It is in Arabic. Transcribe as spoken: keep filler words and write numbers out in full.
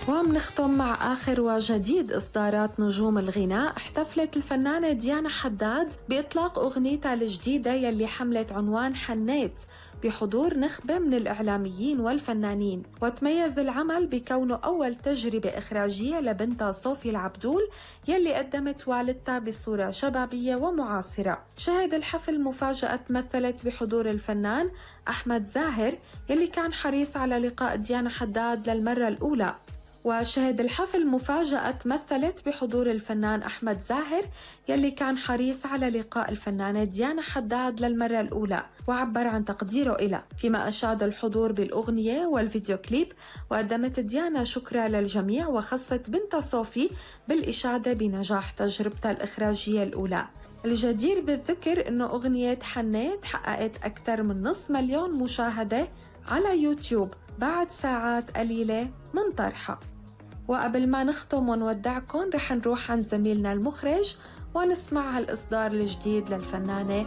ومنختم مع آخر وجديد إصدارات نجوم الغناء. احتفلت الفنانة ديانا حداد بإطلاق أغنيتها الجديدة يلي حملت عنوان حنيت بحضور نخبة من الإعلاميين والفنانين، وتميز العمل بكونه أول تجربة إخراجية لبنتها صوفي العبدول يلي قدمت والدتها بصورة شبابية ومعاصرة. شهد الحفل مفاجأة تمثلت بحضور الفنان أحمد زاهر يلي كان حريص على لقاء ديانا حداد للمرة الأولى. وشهد الحفل مفاجأة تمثلت بحضور الفنان أحمد زاهر يلي كان حريص على لقاء الفنانة ديانا حداد للمرة الأولى، وعبر عن تقديره إلها، فيما أشاد الحضور بالأغنية والفيديو كليب. وقدمت ديانا شكرا للجميع وخصت بنتها صوفي بالإشادة بنجاح تجربتها الإخراجية الأولى. الجدير بالذكر أنه أغنية حنيت حققت أكثر من نصف مليون مشاهدة على يوتيوب بعد ساعات قليلة من طرحها. وقبل ما نختم ونودعكم رح نروح عند زميلنا المخرج ونسمع هالإصدار الجديد للفنانة